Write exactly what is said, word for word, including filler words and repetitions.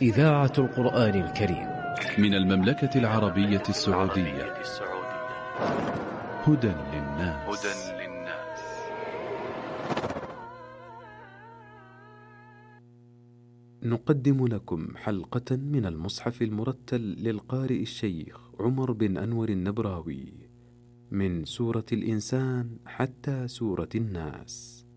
إذاعة القرآن الكريم من المملكة العربية السعودية. هدى للناس. نقدم لكم حلقة من المصحف المرتل للقارئ الشيخ عمر بن أنور النبراوي من سورة الإنسان حتى سورة الناس.